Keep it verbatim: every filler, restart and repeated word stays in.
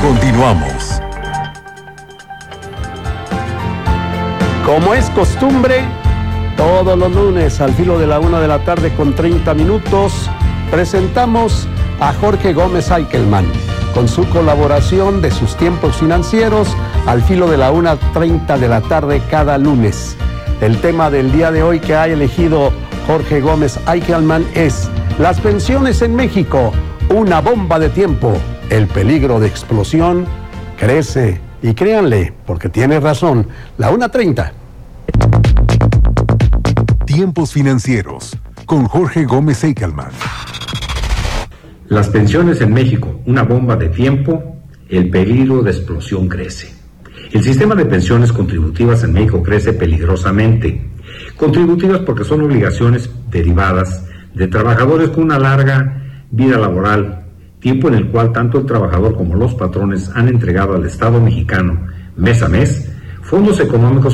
Continuamos. Como es costumbre, todos los lunes al filo de la una de la tarde con treinta minutos, presentamos a Jorge Gómez Eichelman con su colaboración de sus tiempos financieros al filo de la una treinta de la tarde cada lunes. El tema del día de hoy que ha elegido Jorge Gómez Eichelman es las pensiones en México, una bomba de tiempo. El peligro de explosión crece. Y créanle, porque tiene razón, la una treinta. Tiempos financieros con Jorge Gómez Eichelman. Las pensiones en México, una bomba de tiempo, el peligro de explosión crece. El sistema de pensiones contributivas en México crece peligrosamente. Contributivas porque son obligaciones derivadas de trabajadores con una larga vida laboral, tiempo en el cual tanto el trabajador como los patrones han entregado al Estado mexicano, mes a mes, fondos económicos